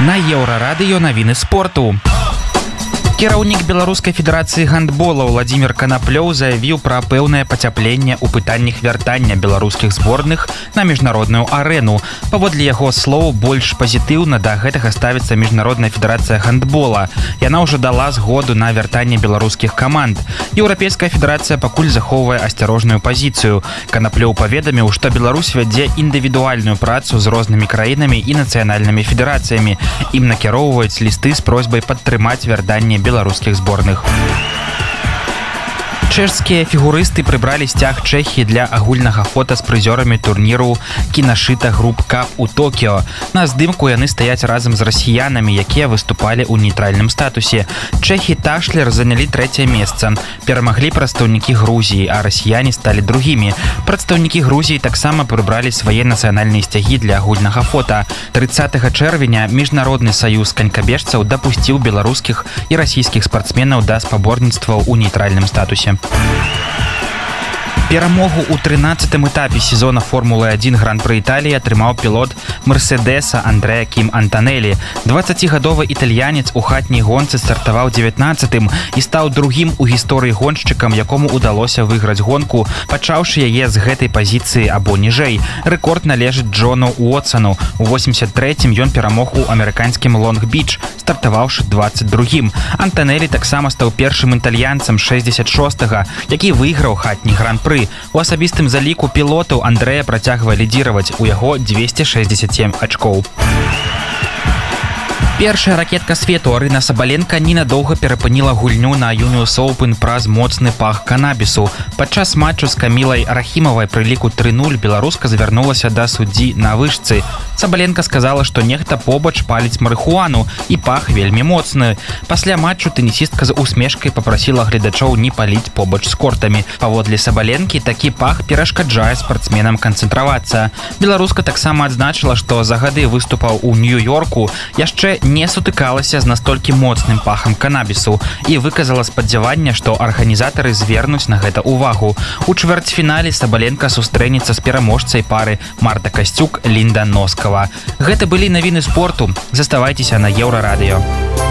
На Еўрарадыё навіны спорту. Кіраўнік Беларускай федэрацыі гандбола Владзімір Канаплёў заявіў пра пэўнае пацяпленне ў пытаннях вяртання беларускіх зборных на міжнародную арэну. Паводле яго слоў, больш пазітыўна да гэтага ставіцца міжнародная федэрацыя гандбола. Яна ўжо дала згоду на вяртанне беларускіх каманд. Еўрапейская федэрацыя пакуль захоўвае асцярожную пазіцыю. Канаплёў паведаміў, што Беларусь вядзе індывідуальную працу з рознымі краінамі і нацыянальнымі федэрацыямі. Ім накіроўваюць лісты з просьбай падтрымаць вяртанне беларускіх зборных. Чэшскія фігурысты прыбралі сцяг Чэхіі для агульнага фота з прызёрамі турніру кінашыта груп Кап у Токіо. На здымку яны стаяць разам з расіянамі, якія выступалі ў нейтральным статусе. Чэхі Ташлер занялі 3е месца. Перамаглі прадстаўнікі Грузіі, а расіяне сталі другімі. Прадстаўнікі Грузіі таксама прыбралі свае нацыянальныя сцягі для агульнага фота. 30 чэрвеня Міжнародны саюз канькабежцаў дапусціў беларускіх і расійскіх спартсменаў да спаборніцтваў у нейтральным статусе. Перамогу ў 13-м этапе сезона Формулы-1 Гран-пры Італіі атрымаў пілот Мерседеса Андрэа Кім Антанелі. 20гадовы італьянец у хатняй гонцы стартаваў 19-м і стаў другім у гісторыі гоншчыкам, якому удалося выйграць гонку, пачаўшы яе з гэтай пазіцыі або ніжэй. Рэкорд належыць Джону Уотсону. У 83-м ён перамог у амерыканскім Лонг-Біч, стартаваўшы 22-м. Антанелі таксама стаў першым італьянцам 66-га, які выйграў хатні Гран-пры. У асабістым заліку пілотаў Андрэя працягвае лідзіраваць, у яго 267 ачкоў. Першая ракетка свету Арына Сабаленка ненадоўга перапыніла гульню на Юніус Оўпен праз моцны пах канабісу. Падчас матчу з Камілай Рахімавай пры ліку 3-0 беларуска звярнулася да суддзі на вышцы. Сабаленка сказала, што нехта побач паліць марыхуану і пах вельмі моцны. Пасля матчу тэнісістка з усмешкай папрасіла гледачоў не паліць побач з кортамі. Паводле Сабаленкі, такі пах перашкаджае спартсменам канцэнтравацца. Беларуска таксама адзначыла, што за гады выступаў у Нью-Йорку яшчэ не сутыкалася з настолькі моцным пахам канабісу і выказала спадзяванне, што арганізатары звернуць на гэта ўвагу. У чвэрцьфінале Сабаленка сустрэнецца з пераможцай пары Марта Касцюк-Лінда Носкава. Гэта былі навіны спорту. Заставайцеся на Еўрарадыё.